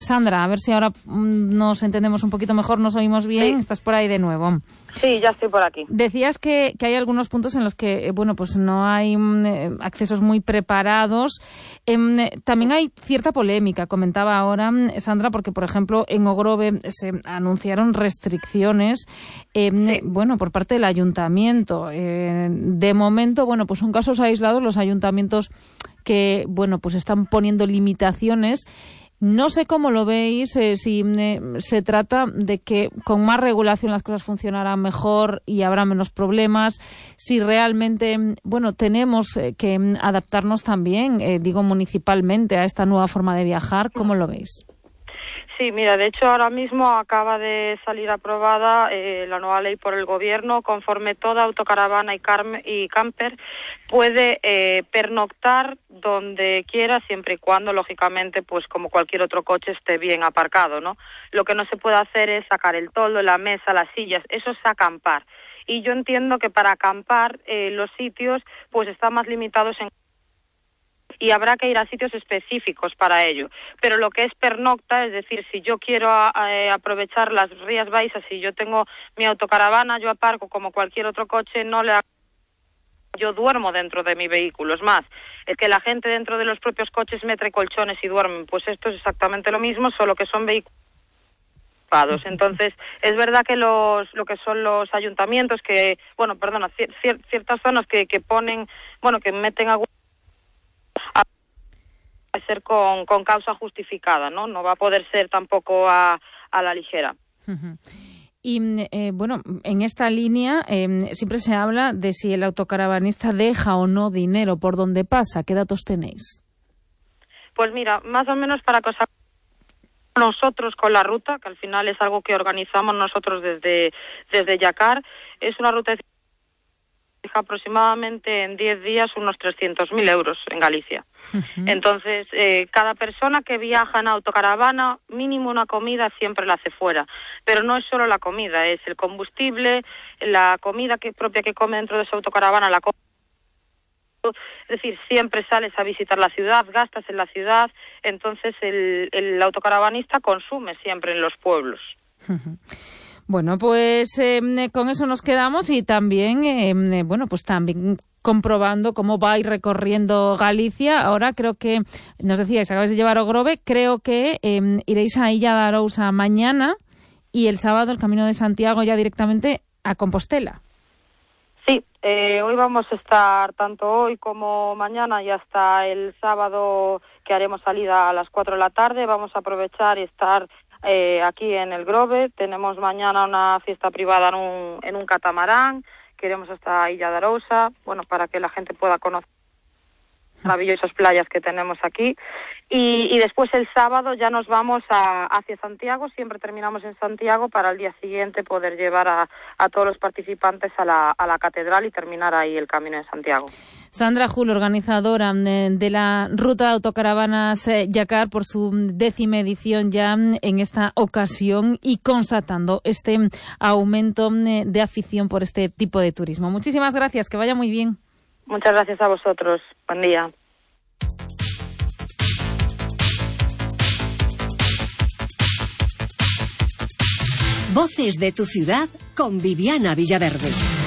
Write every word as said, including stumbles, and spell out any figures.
Sandra, a ver si ahora mm, nos entendemos un poquito mejor, nos oímos bien. Sí. Estás por ahí de nuevo. Sí, ya estoy por aquí. Decías que, que hay algunos puntos en los que, bueno, pues no hay eh, accesos muy preparados. Eh, también hay cierta polémica, comentaba ahora Sandra, porque, por ejemplo, en Ogrove se anunciaron restricciones, eh, sí. bueno, por parte del ayuntamiento. Eh, de momento, bueno, pues son casos aislados los ayuntamientos que, bueno, pues están poniendo limitaciones. No sé cómo lo veis, eh, si eh, se trata de que con más regulación las cosas funcionarán mejor y habrá menos problemas, si realmente, bueno, tenemos eh, que adaptarnos también, eh, digo, municipalmente a esta nueva forma de viajar. ¿Cómo lo veis? Sí, mira, de hecho ahora mismo acaba de salir aprobada eh, la nueva ley por el gobierno, conforme toda autocaravana y, carme, y camper puede eh, pernoctar donde quiera, siempre y cuando, lógicamente, pues como cualquier otro coche esté bien aparcado, ¿no? Lo que no se puede hacer es sacar el toldo, la mesa, las sillas, eso es acampar. Y yo entiendo que para acampar eh, los sitios pues están más limitados en y habrá que ir a sitios específicos para ello. Pero lo que es pernocta, es decir, si yo quiero a, a, aprovechar las Rías Baixas, si yo tengo mi autocaravana, yo aparco como cualquier otro coche, no le yo duermo dentro de mi vehículo. Es más, es que la gente dentro de los propios coches mete colchones y duermen. Pues esto es exactamente lo mismo, solo que son vehículos. Entonces, es verdad que los lo que son los ayuntamientos que, bueno, perdona, cier, ciertas zonas que, que ponen, bueno, que meten a a ser con, con causa justificada, ¿no? No va a poder ser tampoco a, a la ligera. Uh-huh. Y, eh, bueno, en esta línea eh, siempre se habla de si el autocaravanista deja o no dinero por donde pasa. ¿Qué datos tenéis? Pues mira, más o menos para que os nosotros con la ruta, que al final es algo que organizamos nosotros desde, desde Yacar, es una ruta de aproximadamente en diez días unos trescientos mil euros en Galicia. Uh-huh. Entonces, eh, cada persona que viaja en autocaravana, mínimo una comida siempre la hace fuera. Pero no es solo la comida, es el combustible, la comida que propia que come dentro de su autocaravana, la comida. Es decir, siempre sales a visitar la ciudad, gastas en la ciudad, entonces el, el autocaravanista consume siempre en los pueblos. Uh-huh. Bueno, pues eh, con eso nos quedamos y también, eh, bueno, pues también comprobando cómo vais recorriendo Galicia. Ahora creo que, nos decíais, acabáis de llevar Ogrove, creo que eh, iréis a Illa de Arousa mañana y el sábado el Camino de Santiago ya directamente a Compostela. Sí, eh, hoy vamos a estar tanto hoy como mañana y hasta el sábado que haremos salida a las cuatro de la tarde. Vamos a aprovechar y estar Eh, aquí en el Grove. Tenemos mañana una fiesta privada en un, en un catamarán, queremos hasta Illa de Arousa, bueno, para que la gente pueda conocer maravillosas playas que tenemos aquí, y, y después el sábado ya nos vamos a, hacia Santiago, siempre terminamos en Santiago para el día siguiente poder llevar a, a todos los participantes a la, a la catedral y terminar ahí el Camino de Santiago. Sandra Jul, organizadora de, de la Ruta de Autocaravanas eh, Yacar, por su décima edición ya en esta ocasión y constatando este aumento eh, de afición por este tipo de turismo. Muchísimas gracias, que vaya muy bien. Muchas gracias a vosotros. Buen día. Voces de tu ciudad con Viviana Villaverde.